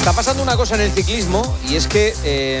Está pasando una cosa en el ciclismo y es que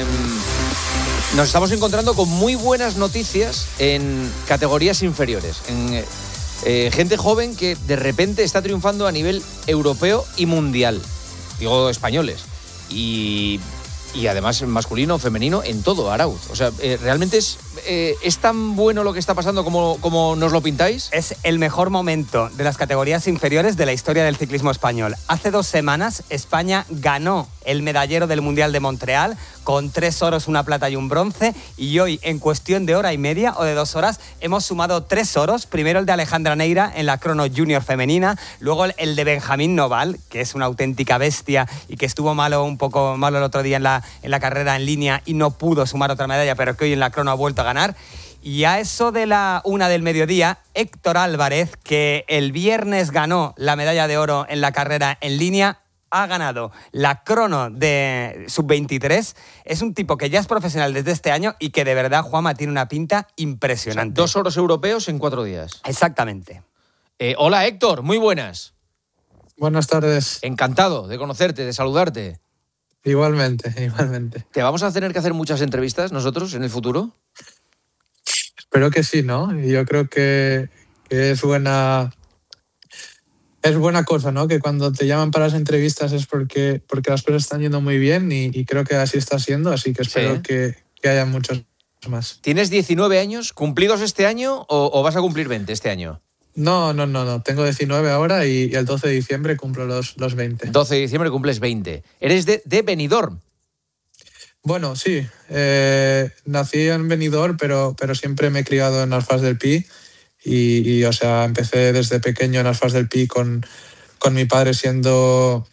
nos estamos encontrando con muy buenas noticias en categorías inferiores. En gente joven que de repente está triunfando a nivel europeo y mundial. Digo, españoles. Y además masculino, femenino, en todo, Arauz. O sea, ¿realmente es tan bueno lo que está pasando como nos lo pintáis? Es el mejor momento de las categorías inferiores de la historia del ciclismo español. Hace 2 semanas España ganó el medallero del Mundial de Montreal con 3 oros, 1 plata y 1 bronce, y hoy en cuestión de hora y media o de 2 horas hemos sumado 3 oros, primero el de Alejandra Neira en la crono junior femenina, luego el de Benjamín Noval, que es una auténtica bestia y que estuvo un poco malo el otro día en la carrera en línea y no pudo sumar otra medalla, pero que hoy en la crono ha vuelto a ganar. Y a eso de la 1 del mediodía, Héctor Álvarez, que el viernes ganó la medalla de oro en la carrera en línea, ha ganado la crono de sub-23. Es un tipo que ya es profesional desde este año y que de verdad, Juanma, tiene una pinta impresionante. O sea, 2 oros europeos en 4 días. Exactamente. Hola, Héctor, muy buenas. Buenas tardes. Encantado de conocerte, de saludarte. Igualmente, igualmente. ¿Te vamos a tener que hacer muchas entrevistas nosotros en el futuro? Espero que sí, ¿no? Yo creo que es buena cosa, ¿no? Que cuando te llaman para las entrevistas es porque las cosas están yendo muy bien y creo que así está siendo, así que espero que haya muchos más. ¿Tienes 19 años cumplidos este año o vas a cumplir 20 este año? No. Tengo 19 ahora y el 12 de diciembre cumplo los 20. 12 de diciembre cumples 20. ¿Eres de Benidorm? Bueno, sí. Nací en Benidorm, pero siempre me he criado en Alfàs del Pi. Y o sea, empecé desde pequeño en Alfàs del Pi con mi padre siendo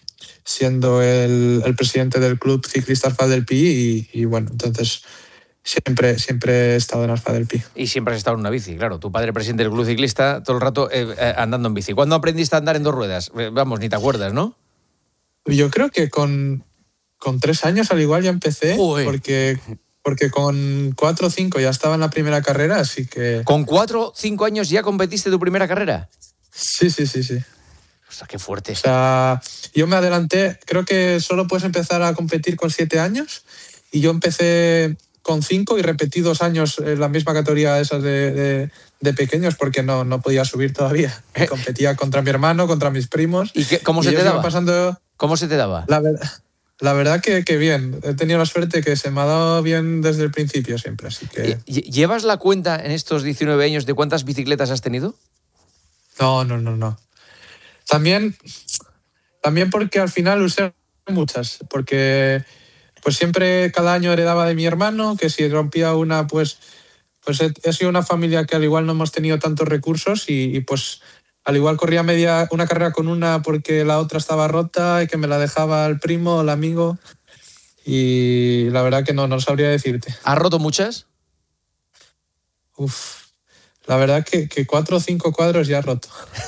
el presidente del club ciclista Alfàs del Pi y bueno, entonces siempre he estado en Alfàs del Pi. Y siempre has estado en una bici, claro. Tu padre presidente del club ciclista todo el rato andando en bici. ¿Cuándo aprendiste a andar en 2 ruedas? Vamos, ni te acuerdas, ¿no? Yo creo que con 3 años al igual ya empecé. Joder. Porque con 4 o 5 ya estaba en la primera carrera, así que... ¿Con 4 o 5 años ya competiste tu primera carrera? Sí. Ostras, qué fuerte. O sea, yo me adelanté, creo que solo puedes empezar a competir con 7 años y yo empecé con 5 y repetí 2 años en la misma categoría esas de pequeños porque no podía subir todavía. Competía contra mi hermano, contra mis primos. ¿Y cómo se te daba? ¿Cómo se te daba? La verdad que bien. He tenido la suerte que se me ha dado bien desde el principio siempre, así que... ¿Llevas la cuenta en estos 19 años de cuántas bicicletas has tenido? No. También porque al final usé muchas, porque pues siempre cada año heredaba de mi hermano, que si rompía una, pues he sido una familia que al igual no hemos tenido tantos recursos y pues al igual corría una carrera con una porque la otra estaba rota y que me la dejaba el primo o el amigo y la verdad que no sabría decirte. ¿Has roto muchas? La verdad que 4 o 5 cuadros ya he roto.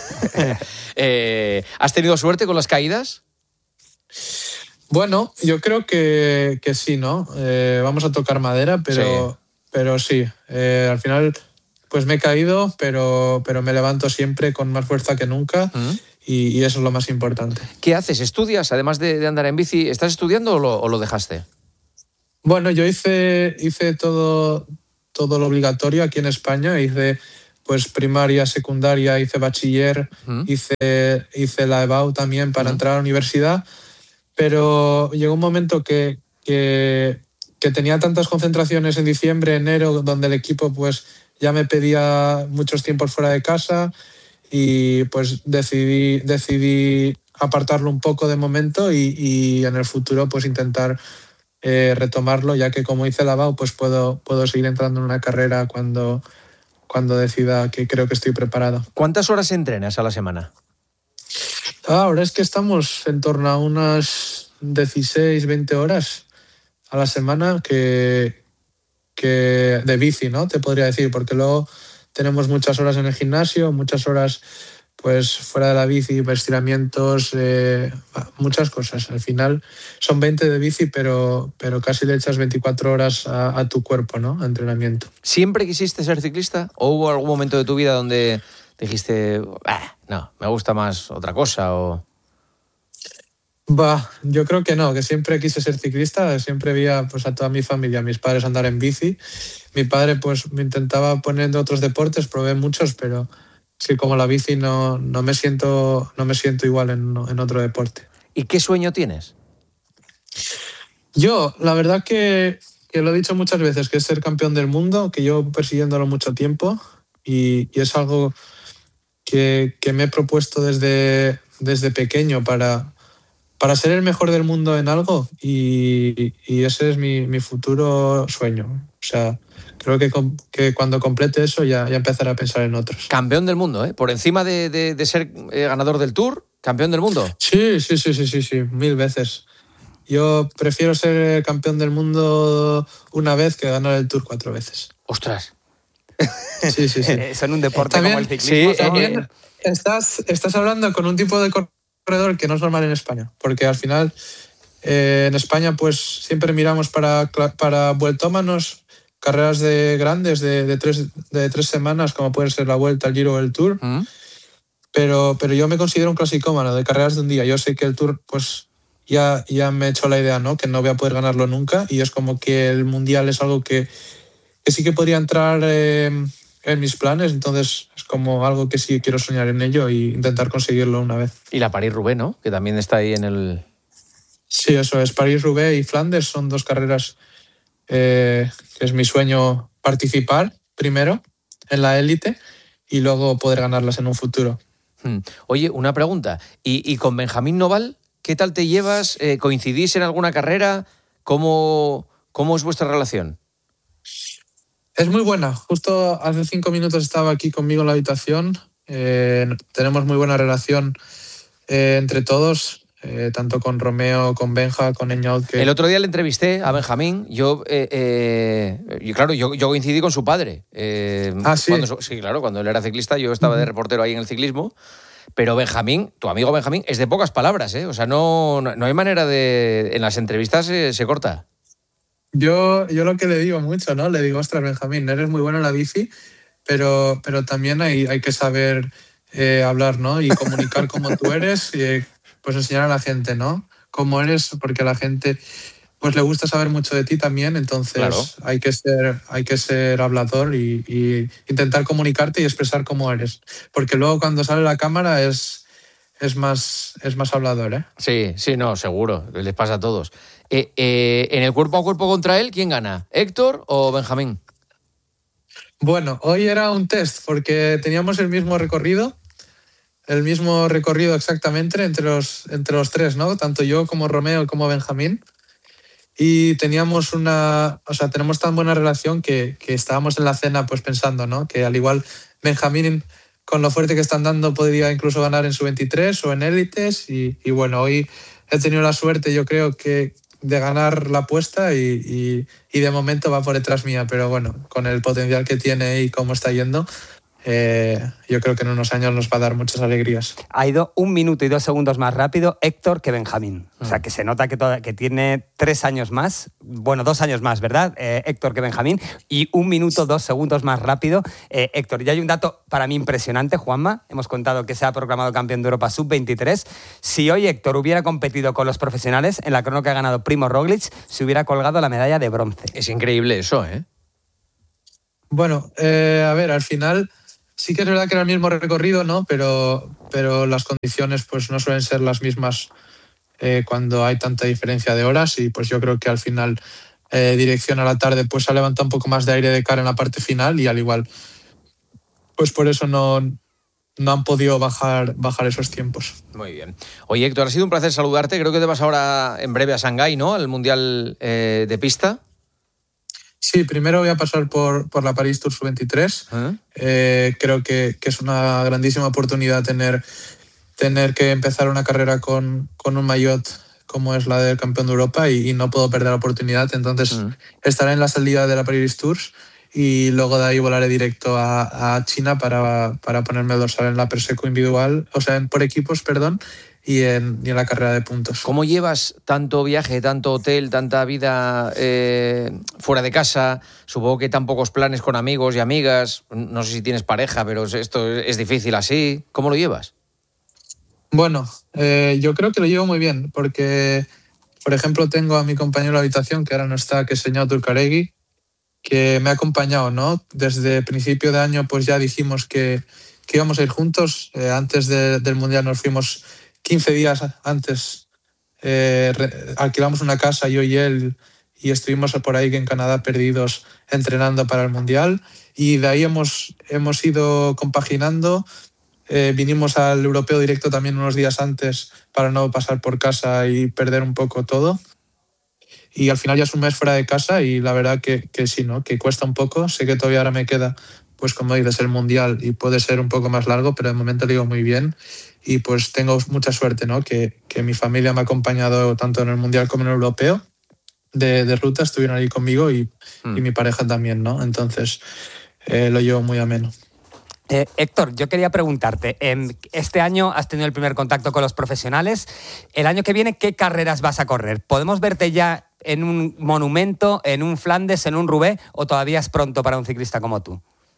¿Has tenido suerte con las caídas? Bueno, yo creo que sí, ¿no? Vamos a tocar madera, pero sí. Al final pues me he caído, pero me levanto siempre con más fuerza que nunca y eso es lo más importante. ¿Qué haces? ¿Estudias? Además de andar en bici, ¿estás estudiando o lo dejaste? Bueno, yo hice todo lo obligatorio aquí en España. Hice pues primaria, secundaria, hice bachiller, hice la EBAU también para entrar a la universidad, pero llegó un momento que tenía tantas concentraciones en diciembre, enero, donde el equipo pues ya me pedía muchos tiempos fuera de casa y pues decidí apartarlo un poco de momento y en el futuro pues intentar retomarlo, ya que como hice la BAU pues puedo seguir entrando en una carrera cuando decida que creo que estoy preparado. ¿Cuántas horas entrenas a la semana? Ahora es que estamos en torno a unas 16, 20 horas a la semana que de bici, ¿no? Te podría decir, porque luego tenemos muchas horas en el gimnasio, muchas horas pues fuera de la bici, estiramientos, muchas cosas. Al final son 20 de bici, pero casi le echas 24 horas a tu cuerpo, ¿no? A entrenamiento. ¿Siempre quisiste ser ciclista? ¿O hubo algún momento de tu vida donde dijiste, no, me gusta más otra cosa? Yo creo que no, que siempre quise ser ciclista, siempre veía pues, a toda mi familia, a mis padres andar en bici. Mi padre pues me intentaba poner en otros deportes, probé muchos, pero sí, como la bici no me siento igual en otro deporte. ¿Y qué sueño tienes? Yo, la verdad que lo he dicho muchas veces, que es ser campeón del mundo, que llevo persiguiéndolo mucho tiempo y es algo que me he propuesto desde pequeño para ser el mejor del mundo en algo y ese es mi futuro sueño. O sea, creo que cuando complete eso ya empezaré a pensar en otros. Campeón del mundo, ¿eh? Por encima de ser ganador del Tour, campeón del mundo. Sí, 1000 veces. Yo prefiero ser campeón del mundo una vez que ganar el Tour 4 veces. ¡Ostras! Sí. Eso en un deporte también, como el ciclismo. Sí, también estás hablando con un tipo de corredor que no es normal en España, porque al final en España pues siempre miramos para vueltómanos carreras grandes de 3 semanas, como puede ser la Vuelta, el Giro o el Tour, pero yo me considero un clasicómano de carreras de un día. Yo sé que el Tour pues ya me he hecho la idea, ¿no? Que no voy a poder ganarlo nunca y es como que el Mundial es algo que sí que podría entrar en mis planes, entonces es como algo que sí quiero soñar en ello e intentar conseguirlo una vez. Y la París-Roubaix, ¿no? Que también está ahí en el... Sí, eso es. París-Roubaix y Flandes son 2 carreras que es mi sueño participar primero en la élite y luego poder ganarlas en un futuro. Oye, una pregunta. ¿Y con Benjamín Noval, qué tal te llevas? ¿Coincidís en alguna carrera? ¿Cómo es vuestra relación? Es muy buena. Justo hace 5 minutos estaba aquí conmigo en la habitación. Tenemos muy buena relación entre todos, tanto con Romeo, con Benja, con Eñaut. El otro día le entrevisté a Benjamín. Yo coincidí con su padre. ¿Sí? Sí, claro, cuando él era ciclista, yo estaba de reportero ahí en el ciclismo. Pero Benjamín, tu amigo Benjamín, es de pocas palabras, ¿eh? O sea, no hay manera de... En las entrevistas se corta. Yo lo que le digo mucho, ¿no? Le digo, ostras, Benjamín, eres muy bueno en la bici, pero también hay que saber hablar, ¿no? Y comunicar como tú eres y pues enseñar a la gente, ¿no? Cómo eres, porque a la gente pues le gusta saber mucho de ti también, entonces claro. hay que ser hablador y intentar comunicarte y expresar cómo eres. Porque luego cuando sale la cámara es más hablador, ¿eh? Sí, no, seguro. Les pasa a todos. En el cuerpo a cuerpo contra él, ¿quién gana? ¿Héctor o Benjamín? Bueno, hoy era un test porque teníamos el mismo recorrido exactamente entre los 3, ¿no? Tanto yo como Romeo como Benjamín. Y tenemos tenemos tan buena relación que estábamos en la cena pues pensando, ¿no? Que al igual Benjamín, con lo fuerte que están dando, podría incluso ganar en su 23 o en élites. Y bueno, hoy he tenido la suerte, yo creo, que de ganar la apuesta y de momento va por detrás mía. Pero bueno, con el potencial que tiene y cómo está yendo, yo creo que en unos años nos va a dar muchas alegrías. Ha ido 1 minuto y 2 segundos más rápido Héctor que Benjamín. O sea, que se nota que tiene 3 años más, bueno, 2 años más, ¿verdad? Héctor que Benjamín. Y 1 minuto 2 segundos más rápido Héctor. Y hay un dato para mí impresionante, Juanma. Hemos contado que se ha proclamado campeón de Europa sub-23. Si hoy Héctor hubiera competido con los profesionales en la crono que ha ganado Primož Roglič, se hubiera colgado la medalla de bronce. Es increíble eso, ¿eh? Bueno, a ver, al final... Sí que es verdad que era el mismo recorrido, ¿no? Pero las condiciones pues no suelen ser las mismas cuando hay tanta diferencia de horas y pues yo creo que al final dirección a la tarde pues ha levantado un poco más de aire de cara en la parte final y al igual pues por eso no han podido bajar esos tiempos. Muy bien. Oye, Héctor, ha sido un placer saludarte. Creo que te vas ahora en breve a Shanghái, ¿no? Al Mundial de Pista. Sí, primero voy a pasar por la París Tour Sub-23. Creo que es una grandísima oportunidad tener que empezar una carrera con un maillot como es la del campeón de Europa y no puedo perder la oportunidad. Entonces estaré en la salida de la París Tours y luego de ahí volaré directo a China para ponerme el dorsal en la Perseco individual, o sea, por equipos, perdón, y en la carrera de puntos. ¿Cómo llevas tanto viaje, tanto hotel, tanta vida fuera de casa? Supongo que tan pocos planes con amigos y amigas. No sé si tienes pareja, pero esto es difícil así. ¿Cómo lo llevas? Bueno, yo creo que lo llevo muy bien, porque, por ejemplo, tengo a mi compañero de habitación, que ahora no está, que es Señor Turcaregui, que me ha acompañado, ¿no? Desde principio de año pues ya dijimos que íbamos a ir juntos. Antes del Mundial nos fuimos 15 días antes, alquilamos una casa, yo y él, y estuvimos por ahí en Canadá perdidos entrenando para el Mundial. Y de ahí hemos ido compaginando. Vinimos al europeo directo también unos días antes para no pasar por casa y perder un poco todo. Y al final ya es un mes fuera de casa y la verdad que sí, ¿no? Que cuesta un poco. Sé que todavía ahora me queda, pues como dices, el Mundial y puede ser un poco más largo, pero de momento lo digo muy bien. Y pues tengo mucha suerte, ¿no? Que mi familia me ha acompañado tanto en el Mundial como en el europeo. De ruta estuvieron ahí conmigo y mi pareja también, ¿no? Entonces lo llevo muy ameno. Héctor, yo quería preguntarte, este año has tenido el primer contacto con los profesionales. El año que viene, ¿qué carreras vas a correr? ¿Podemos verte ya en un monumento, en un Flandes, en un Roubaix, o todavía es pronto para un ciclista como tú?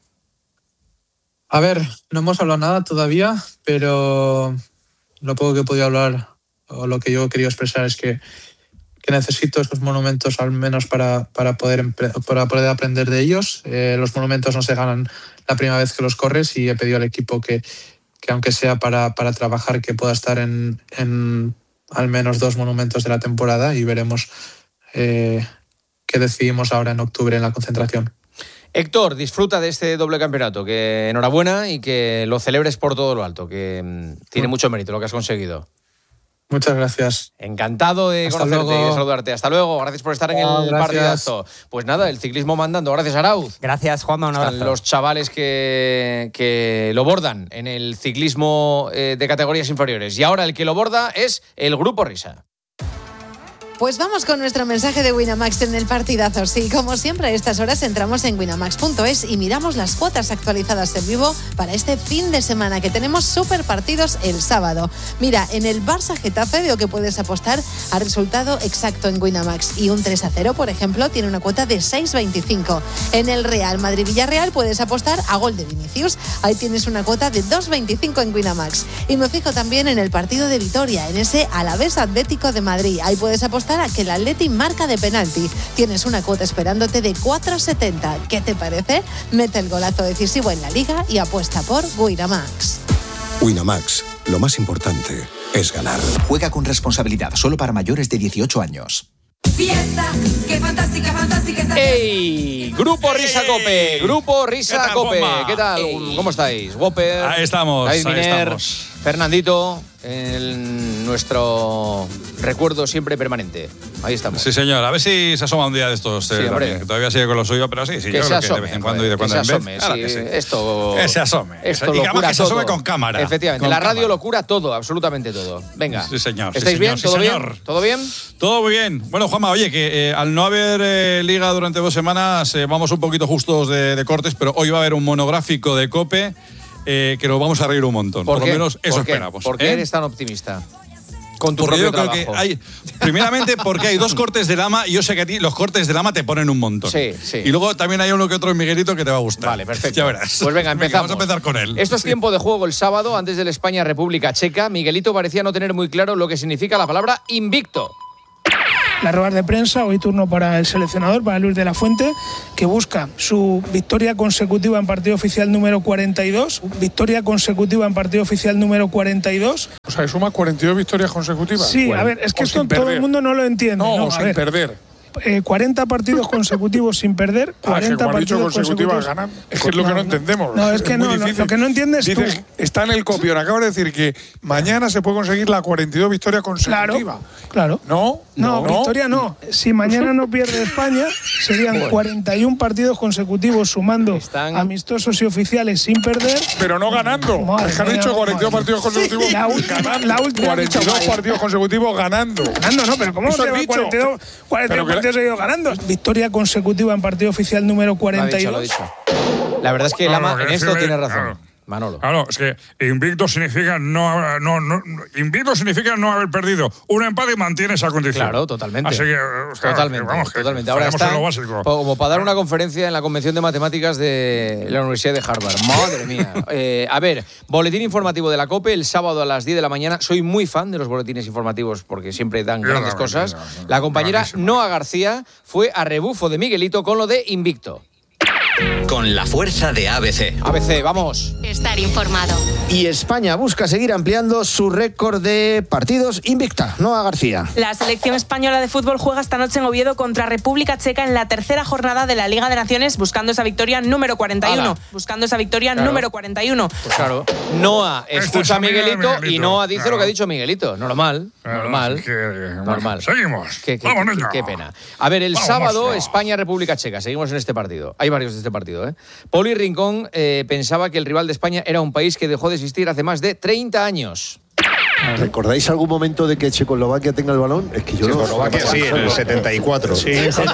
A ver, no hemos hablado nada todavía, pero lo poco que he podido hablar o lo que yo he querido expresar es que necesito estos monumentos al menos para poder aprender de ellos. Los monumentos no se ganan la primera vez que los corres y he pedido al equipo que aunque sea para trabajar, que pueda estar en al menos 2 monumentos de la temporada y veremos qué decidimos ahora en octubre en la concentración. Héctor, disfruta de este doble campeonato, que enhorabuena y que lo celebres por todo lo alto, que tiene mucho mérito lo que has conseguido. Muchas gracias. Encantado de conocerte y de saludarte. Hasta luego. Gracias por estar en el partidazo. Pues nada, el ciclismo mandando. Gracias, Arauz. Gracias, Juanma. Un abrazo. Están los chavales que lo bordan en el ciclismo de categorías inferiores. Y ahora el que lo borda es el Grupo Risa. Pues vamos con nuestro mensaje de Winamax en el partidazo. Sí, como siempre a estas horas entramos en winamax.es y miramos las cuotas actualizadas en vivo para este fin de semana, que tenemos súper partidos el sábado. Mira, en el Barça-Getafe veo que puedes apostar a resultado exacto en Winamax, y un 3-0, por ejemplo, tiene una cuota de 6,25. En el Real Madrid-Villarreal puedes apostar a gol de Vinicius, ahí tienes una cuota de 2,25 en Winamax. Y me fijo también en el partido de Vitoria, en ese Alavés-Atlético de Madrid, ahí puedes apostar a que el Atleti marca de penalti. Tienes una cuota esperándote de 4,70. ¿Qué te parece? Mete el golazo decisivo en la Liga y apuesta por Winamax. Winamax, lo más importante es ganar. Juega con responsabilidad, solo para mayores de 18 años. Fiesta, qué fantástica, fantástica. ¡Ey! Grupo Risa Cope. Grupo Risa Cope. ¿Qué tal? ¿Cómo estáis? Whopper. Ahí estamos. David Miner, Fernandito, en nuestro recuerdo siempre permanente. Ahí estamos. Sí, señor. A ver si se asoma un día de estos. Sí, también, que todavía sigue con lo suyo, pero sí, que yo se creo asome, que de vez en cuando y de cuando en vez. Claro que sí. Esto, que se asome. Esto y lo que cura además que se asome todo. con cámara. Efectivamente. Con la radio cámara. lo cura todo, absolutamente todo. Venga. Sí, señor. ¿Estáis bien? ¿Todo bien? ¿Todo bien? Todo muy bien. Bueno, Juanma, oye, que al no haber liga durante 2 semanas, vamos un poquito justos de cortes, pero hoy va a haber un monográfico de COPE que nos vamos a reír un montón. Por lo menos eso esperamos. ¿Por qué eres tan optimista? Con tu porque propio yo creo trabajo. que hay, primeramente porque hay 2 cortes de lama y yo sé que a ti los cortes de lama te ponen un montón. Sí, sí. Y luego también hay uno que otro en Miguelito que te va a gustar. Vale, perfecto. Ya verás. Pues venga, empezamos. Vamos a empezar con él. Esto es tiempo de juego el sábado, antes del España-República Checa. Miguelito parecía no tener muy claro lo que significa la palabra invicto. Las ruedas de prensa, hoy turno para el seleccionador, para Luis de la Fuente, que busca su victoria consecutiva en partido oficial número 42. Victoria consecutiva en partido oficial número 42. O sea, suma 42 victorias consecutivas. Sí, a ver, es que esto todo el mundo no lo entiende. No, sin perder. 40 partidos consecutivos sin perder, 40 partidos consecutivos ganando. Es que es lo que no entendemos. No, es que no, lo que no entiendes tú. Está en el copión, acabo de decir que mañana se puede conseguir la 42 victoria consecutiva. Claro. ¿No? No, victoria no. Si mañana no pierde España, serían 41 partidos consecutivos sumando amistosos y oficiales sin perder. Pero no ganando. Es que han dicho 42 partidos consecutivos ganando. La última 42 partidos consecutivos ganando. Ganando, no, pero ¿cómo se llama 42 partidos seguidos ganando? Victoria consecutiva en partido oficial número 42. Lo ha dicho. La verdad es que Lama en esto tiene razón. Manolo. Claro, es que invicto significa no haber perdido. Un empate y mantiene esa condición. Claro, totalmente. Así que, totalmente. Ahora está como para dar una conferencia en la Convención de Matemáticas de la Universidad de Harvard. Madre mía. A ver, boletín informativo de la COPE el sábado a las 10 de la mañana. Soy muy fan de los boletines informativos porque siempre dan grandes cosas. La compañera Noa García fue a rebufo de Miguelito con lo de invicto. Con la fuerza de ABC. ABC, vamos. Estar informado. Y España busca seguir ampliando su récord de partidos invicta. Noa García. La selección española de fútbol juega esta noche en Oviedo contra República Checa en la tercera jornada de la Liga de Naciones, buscando esa victoria número 41. ¡Hala! Buscando esa victoria número 41. Pues claro. Noa escucha a Miguelito y Noa dice lo que ha dicho Miguelito. Normal. Normal. Seguimos. Vamos, niño. Qué pena. A ver, el sábado, España-República Checa. Seguimos en este partido. Hay varios de este partido, ¿eh? Poli Rincón pensaba que el rival de España era un país que dejó de existir hace más de 30 años. ¿Recordáis algún momento de que Checoslovaquia tenga el balón? Es que yo Checoslovaquia sí, en el 74. Sí.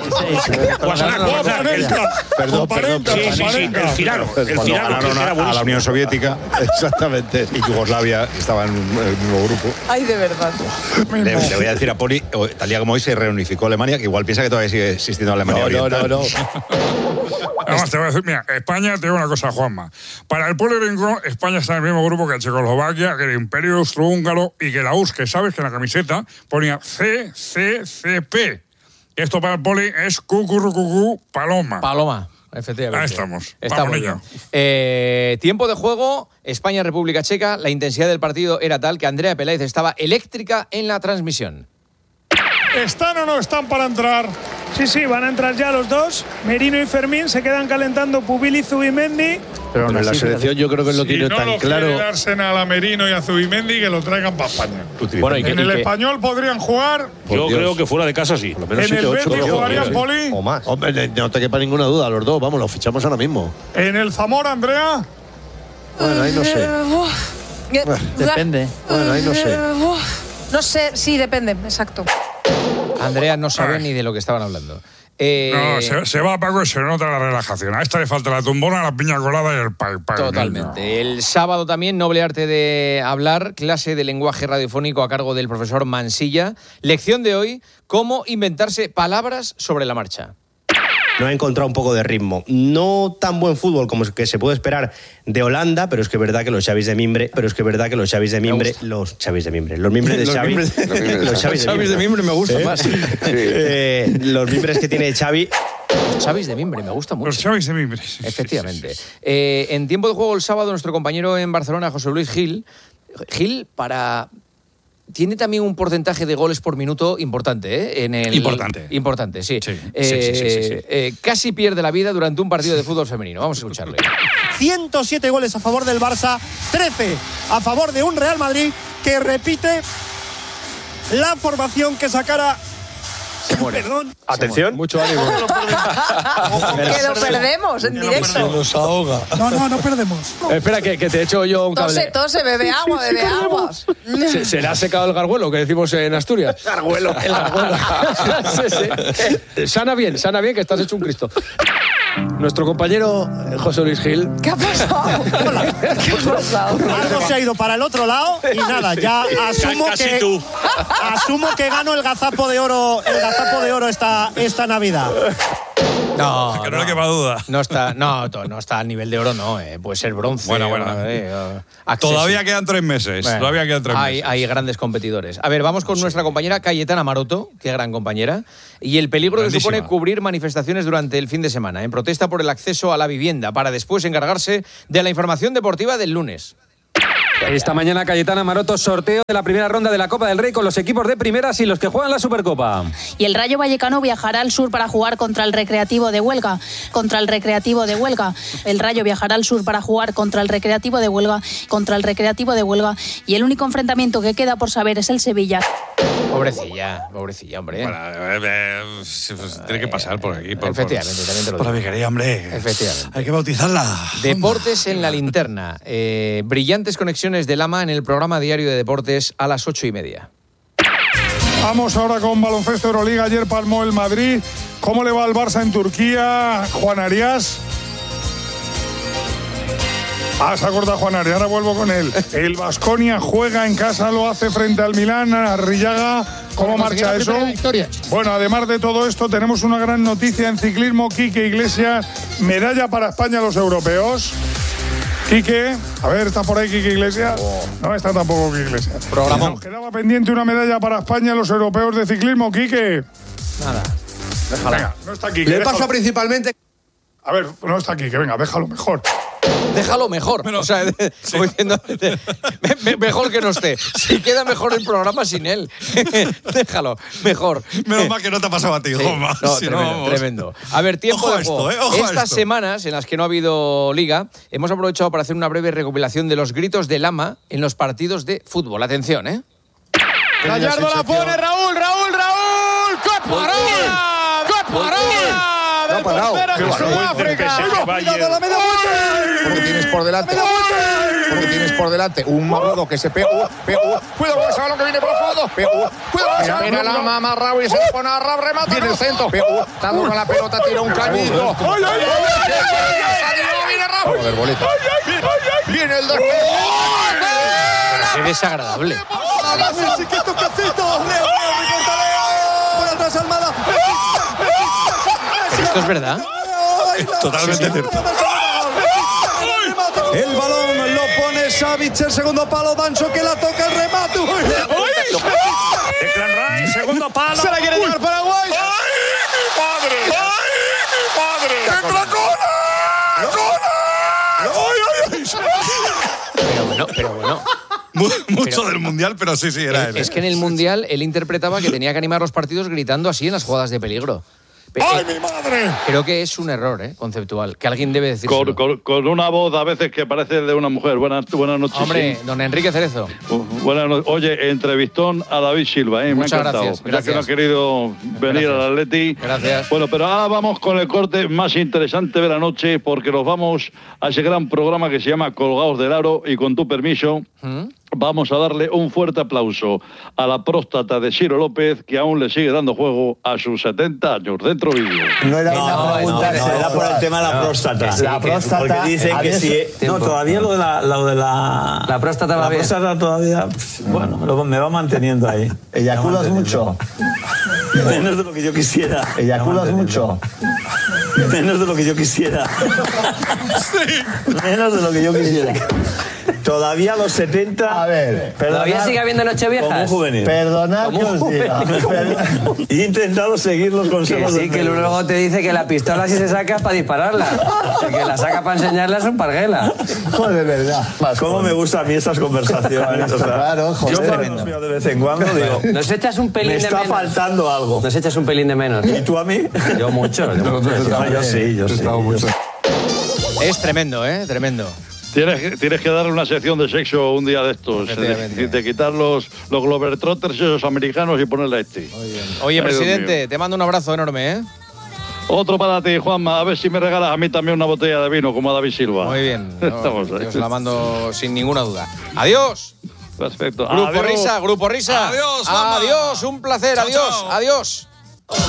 Perdón. El Firano. Cuando ganaron a la Unión Soviética. Exactamente. Y Yugoslavia estaba en el mismo grupo. Ay, de verdad. Le voy a decir a Poli, tal día como hoy se reunificó Alemania, que igual piensa que todavía sigue existiendo Alemania Oriental. No. Además, te voy a decir, mira, España, te digo una cosa, Juanma. Para el Poli Rincón, España está en el mismo grupo que Checoslovaquia, que el Imperio Austrohúngaro y que la URSS, que sabes que en la camiseta ponía CCCP. Esto para el Poli es cucurrucucú paloma. Paloma, efectivamente. Ahí estamos. Está muy bien. Tiempo de juego, España-República Checa. La intensidad del partido era tal que Andrea Peláez estaba eléctrica en la transmisión. ¿Están o no están para entrar? Sí, van a entrar ya los dos. Merino y Fermín se quedan calentando Pubil y Zubimendi. Pero en la selección yo creo que lo tiene tan claro. Si no lo quiere Arsenal a Merino y a Zubimendi, que lo traigan para España. Bueno, en el Español podrían jugar. Yo creo que fuera de casa sí. ¿En el Betis jugarían, Poli? O más. Hombre, no te quepa ninguna duda, los dos, vamos, los fichamos ahora mismo. ¿En el Zamora, Andrea? Bueno, ahí no sé. Depende. Bueno, ahí no sé. No sé, sí, depende, exacto. Andrea no sabe ni de lo que estaban hablando. No, se va a Paco y se nota la relajación. A esta le falta la tumbona, la piña colada y el Totalmente. El sábado también, noble arte de hablar, clase de lenguaje radiofónico a cargo del profesor Mansilla. Lección de hoy, cómo inventarse palabras sobre la marcha. No ha encontrado un poco de ritmo. No tan buen fútbol como que se puede esperar de Holanda, pero es que es verdad que los Xavis de mimbre, los Xavis de mimbre me gusta más. Los mimbres que tiene Xavi. Los Xavis de mimbre, me gusta mucho. Los Xavis de mimbre. Efectivamente. En tiempo de juego el sábado, nuestro compañero en Barcelona, José Luis Gil, tiene también un porcentaje de goles por minuto importante, ¿eh? Importante, sí. Casi pierde la vida durante un partido de fútbol femenino. Vamos a escucharle. 107 goles a favor del Barça, 13 a favor de un Real Madrid que repite la formación que sacara... Perdón. Atención. Mucho ánimo. Que lo perdemos en directo. Se nos ahoga. No perdemos. Espera, que te echo yo un cable. Tose, bebe agua. Se le ha secado el garguelo, que decimos en Asturias. Garguelo. El garguelo. Sí. Sana bien, que estás hecho un Cristo. Nuestro compañero José Luis Gil. ¿Qué ha pasado? Algo se ha ido para el otro lado y nada, ya asumo que gano el gazapo de oro esta Navidad. No, que no le quepa duda. No está a nivel de oro, no. Puede ser bronce. Bueno. Todavía quedan 3 meses. Hay grandes competidores. A ver, vamos con nuestra compañera Cayetana Maroto, qué gran compañera, y el peligro que supone cubrir manifestaciones durante el fin de semana, en protesta por el acceso a la vivienda, para después encargarse de la información deportiva del lunes. Esta mañana Cayetana Maroto, sorteo de la primera ronda de la Copa del Rey con los equipos de primeras y los que juegan la Supercopa. Y el Rayo Vallecano viajará al sur para jugar contra el Recreativo de Huelga. El Rayo viajará al sur para jugar contra el Recreativo de Huelga. Y el único enfrentamiento que queda por saber es el Sevilla. Pobrecilla, hombre. Tiene que pasar por aquí. Efectivamente, también te lo digo. Por la vicaría, hombre. Efectivamente. Hay que bautizarla. Deportes en la linterna. Brillantes conexiones de Lama en el programa diario de deportes a las 8:30. Vamos ahora con baloncesto Euroliga. Ayer palmó el Madrid. ¿Cómo le va al Barça en Turquía, Juan Arias? Se ha cortado Juan Ari, ahora vuelvo con él. El Baskonia juega en casa, lo hace frente al Milán, Arrillaga. ¿Cómo marcha eso? Bueno, además de todo esto, tenemos una gran noticia en ciclismo. Quique Iglesias, medalla para España a los europeos. Quique, a ver, ¿está por ahí Quique Iglesias? No está tampoco Quique Iglesias. Programón. Nos quedaba pendiente una medalla para España a los europeos de ciclismo, Quique. Nada, déjalo. Venga, no está Quique. Le pasa principalmente... A ver, no está Quique, venga, déjalo mejor. Déjalo mejor. O sea, como diciendo, mejor que no esté. Si queda mejor el programa sin él. Déjalo, mejor. Menos mal que no te ha pasado a ti, Juanma. No, tremendo. A ver, tiempo ojo de juego. Estas semanas en las que no ha habido liga, hemos aprovechado para hacer una breve recopilación de los gritos del ama en los partidos de fútbol. Atención, ¿eh? Gallardo la pone, Raúl. ¡Qué parada! ¡Qué parada! No ha parado. Cuidado la media vuelta. Porque tienes por delante un marudo que se pega. Cuidado con ese balón que viene profundo. Cuidado con ese balón. Mira la mamá Raúl y se pone a Raúl, remata en el centro. Está duro la pelota, tira un cañito. Viene Raúl. Joder, boleta. Viene el despegue. Qué desagradable. ¡Qué toquecito! ¡Leo! ¡Por atrás Almada! ¿Esto es verdad? Totalmente cierto. El balón lo pone Savic, el segundo palo, Dancho que la toca el remate. Declan Rice, segundo palo. Se la quiere llevar Paraguay. ¡Padre! ¡Entra Cona! Pero bueno. Mucho del Mundial, pero sí, era él. Es que en el Mundial él interpretaba que tenía que animar los partidos gritando así en las jugadas de peligro. ¡Ay, mi madre! Creo que es un error conceptual, que alguien debe decir. Con una voz a veces que parece de una mujer. Buenas noches. Hombre, don Enrique Cerezo. Buenas noches. Oye, entrevistón a David Silva, me ha encantado. Gracias. Ya que no ha querido venir al Atleti. Gracias. Bueno, pero ahora vamos con el corte más interesante de la noche, porque nos vamos a ese gran programa que se llama Colgados del Aro, y con tu permiso... Vamos a darle un fuerte aplauso a la próstata de Ciro López, que aún le sigue dando juego a sus 70 años. Dentro vídeo. No era una pregunta, era por el tema de la próstata. La próstata. Porque dicen que sí. No, todavía lo de la... La próstata va bien. La próstata todavía, bueno, me va manteniendo ahí. ¿Eyaculas mucho? Menos de lo que yo quisiera. ¿Eyaculas mucho? Menos de lo que yo quisiera. Menos de lo que yo quisiera. Todavía a los 70... A ver... ¿Todavía sigue habiendo Nocheviejas? Como juvenil. Perdonad que os diga. He intentado seguir los consejos. Sí, que luego te dice que la pistola si se saca para dispararla. El que la saca para enseñarla es un parguela. Joder, de verdad. ¿Cómo me gustan a mí estas conversaciones? O sea, claro, joder. Yo cuando de vez en cuando digo... Nos echas un pelín de menos. Me está faltando algo. Nos echas un pelín de menos. ¿Y tú a mí? Yo mucho. Yo sí. Es tremendo, tremendo. Tienes que darle una sección de sexo un día de estos. De quitar los Globetrotters esos americanos y ponerle a este. Oye, presidente, te mando un abrazo enorme, Otro para ti, Juanma. A ver si me regalas a mí también una botella de vino, como a David Silva. Muy bien. Yo os la mando sin ninguna duda. ¡Adiós! Perfecto. Grupo Risa. Adiós, Juanma. Adiós, un placer. Chao, adiós, chao. adiós.